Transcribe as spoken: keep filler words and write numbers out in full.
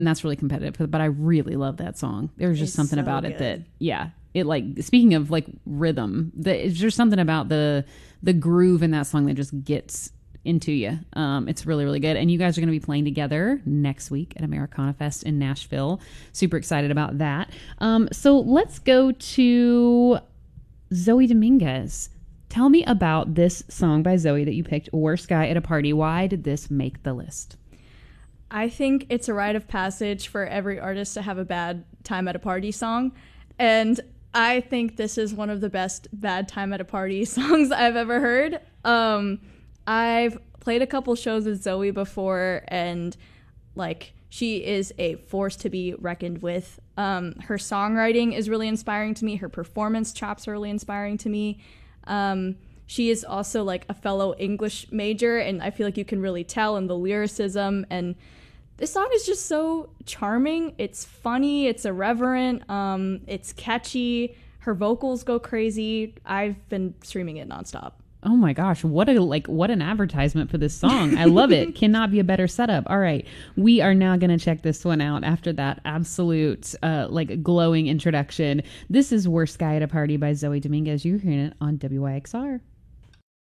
and that's really competitive. But I really love that song. There's just It's something so about good. it that, yeah, it like, speaking of like rhythm, there's just something about the the groove in that song that just gets into you. Um, it's really, really good. And you guys are going to be playing together next week at Americana Fest in Nashville. Super excited about that. Um, so let's go to Zoe Dominguez. Tell me about this song by Zoe that you picked, Worst Guy at a Party. Why did this make the list? I think it's a rite of passage for every artist to have a bad time at a party song. And I think this is one of the best bad time at a party songs I've ever heard. Um, I've played a couple shows with Zoe before, and like she is a force to be reckoned with. Um, her songwriting is really inspiring to me. Her performance chops are really inspiring to me. Um, she is also like a fellow English major, and I feel like you can really tell in the lyricism. And this song is just so charming. It's funny. It's irreverent. Um, it's catchy. Her vocals go crazy. I've been streaming it nonstop. Oh my gosh, what a like what an advertisement for this song. I love it. Cannot be a better setup. All right. We are now going to check this one out after that absolute uh like glowing introduction. This is Worst Guy at a Party by Zoe Dominguez. You're hearing it on W Y X R.